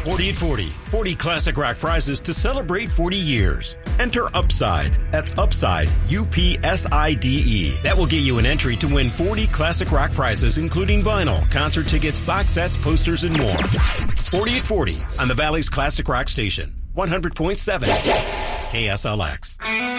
40 40 classic rock prizes to celebrate 40 years. Enter Upside. That's Upside, UPSIDE. That will get you an entry to win 40 classic rock prizes, including vinyl, concert tickets, box sets, posters, and more. 40 at 40 on the Valley's Classic Rock Station, 100.7 KSLX.